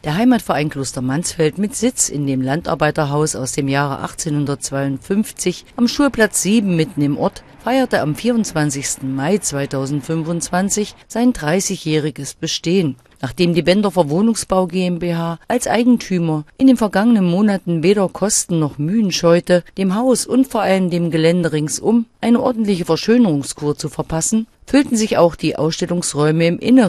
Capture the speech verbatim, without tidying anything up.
Der Heimatverein Kloster Mansfeld mit Sitz in dem Landarbeiterhaus aus dem Jahre achtzehnhundertzweiundfünfzig am Schulplatz sieben mitten im Ort feierte am vierundzwanzigsten Mai zweitausendfünfundzwanzig sein dreißigjähriges Bestehen. Nachdem die Bendorfer Wohnungsbau GmbH als Eigentümer in den vergangenen Monaten weder Kosten noch Mühen scheute, dem Haus und vor allem dem Gelände ringsum eine ordentliche Verschönerungskur zu verpassen, füllten sich auch die Ausstellungsräume im Inneren